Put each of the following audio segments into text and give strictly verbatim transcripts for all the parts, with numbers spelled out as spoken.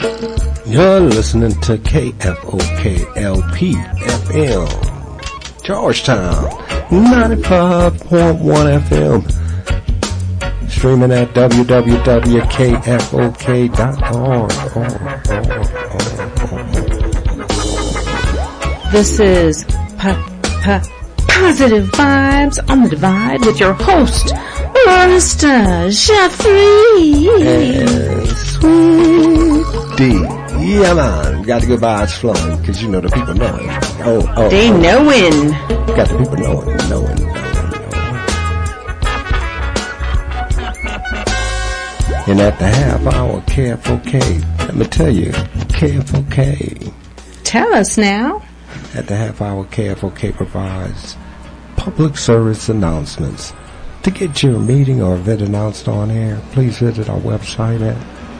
You're listening to K F O K L P F M, Georgetown, ninety-five point one F M. Streaming at w w w dot k f o k dot org. This is pa- pa- Positive Vibes on the Divide with your host, Mister Jeffrey. And Sweet D. Yeah, man. Got the good vibes flowing, because you know the people knowing. Oh, oh. They oh. knowing. Got the people knowing, knowing, knowing, knowing. And at the half hour, K F O K, let me tell you, K F O K. Tell us now. At the half hour, K F O K provides public service announcements. To get your meeting or event announced on air, please visit our website at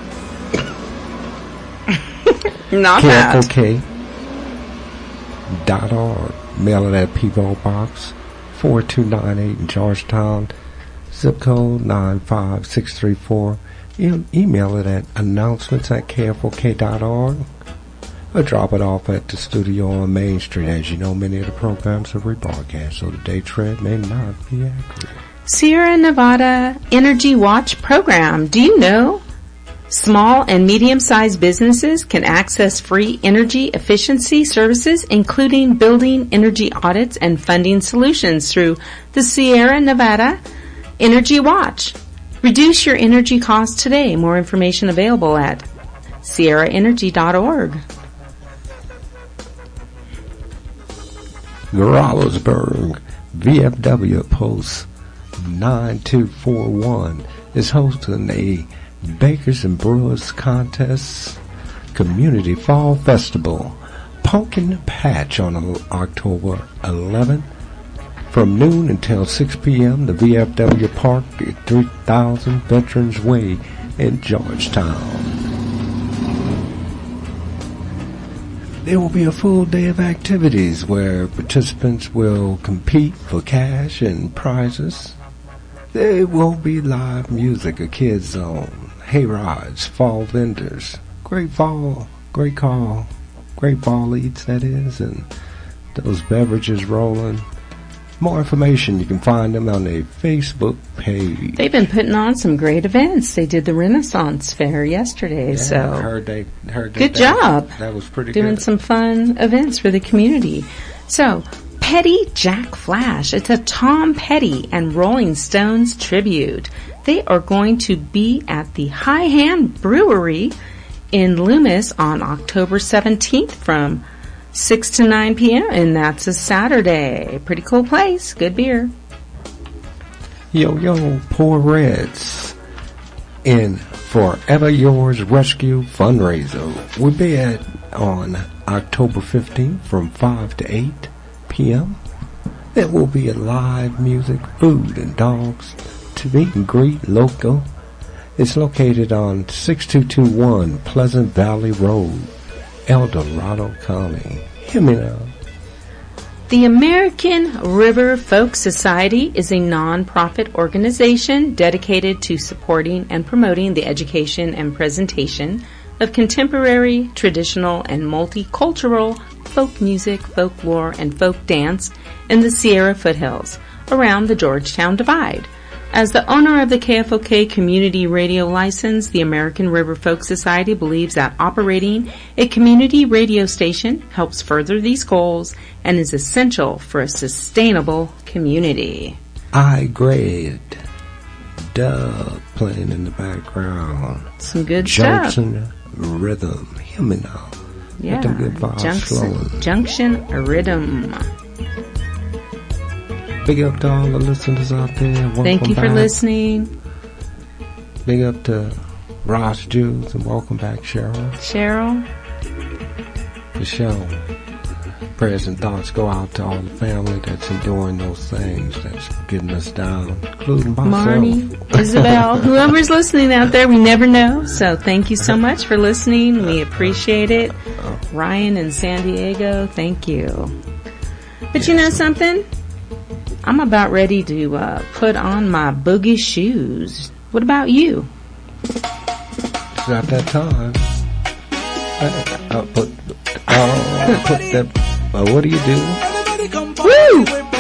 Not K F O that. K dot org. Mail it at P O Box four two nine eight in Georgetown, zip code nine five six three four. E- email it at announcements at K F O K dot org. Or drop it off at the studio on Main Street. As you know, many of the programs are rebroadcast, so the date tread may not be accurate. Sierra Nevada Energy Watch program. Do you know? Small and medium-sized businesses can access free energy efficiency services, including building energy audits and funding solutions through the Sierra Nevada Energy Watch. Reduce your energy costs today. More information available at sierra energy dot org. Geraldsburg V F W Post nine two four one is hosting a Bakers and Brewers Contest Community Fall Festival Pumpkin Patch on October eleventh from noon until six p.m. The V F W Park at three thousand Veterans Way in Georgetown. There will be a full day of activities where participants will compete for cash and prizes. There will be live music, a kids zone, hay rides, fall vendors, great fall, great call, great fall eats, that is, and those beverages rolling. More information, you can find them on their Facebook page. They've been putting on some great events. They did the Renaissance Fair yesterday, Yeah, so I heard they, heard good that, job. That was pretty doing good. some fun events for the community. So, Petty Jack Flash. It's a Tom Petty and Rolling Stones tribute. They are going to be at the High Hand Brewery in Loomis on October seventeenth from six to nine p.m. and that's a Saturday. Pretty cool place. Good beer. Yo, yo, Poor Reds in Forever Yours Rescue Fundraiser will be at on October fifteenth from five to eight p.m. There will be a live music, food, and dogs to meet and greet local. It's located on six two two one Pleasant Valley Road, El Dorado County. Hear me now. The American River Folk Society is a non-profit organization dedicated to supporting and promoting the education and presentation of contemporary, traditional, and multicultural folk music, folklore, and folk dance in the Sierra foothills around the Georgetown Divide. As the owner of the K F O K community radio license, the American River Folk Society believes that operating a community radio station helps further these goals and is essential for a sustainable community. I grade. Dub playing in the background. Some good Junction stuff. Rhythm. Hear me now. Yeah. Let them good vibes Junction, flowing. Junction Rhythm. Big up to all the listeners out there. Welcome Thank you for back. listening. Big up to Ross Jews and welcome back, Cheryl. Cheryl. The show. Prayers and thoughts go out to all the family that's enduring those things that's getting us down, including myself. Marnie, Isabel, whoever's listening out there, we never know. So thank you so much for listening. We appreciate it. Ryan in San Diego, thank you. But you know something? I'm about ready to uh, put on my boogie shoes. What about you? It's not that time. Uh, I'll put, I'll put that, uh, what do you do? Woo!